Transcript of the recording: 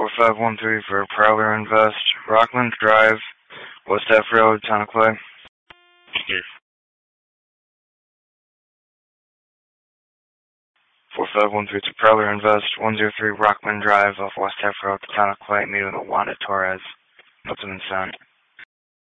4513 for Prowler Invest, Rockland Drive, West F Road, Town of Clay. Yes. 4513 to Prowler Invest, 103 Rockland Drive off West F Road, Town of Clay, meeting with Wanda Torres. Nothing been sent.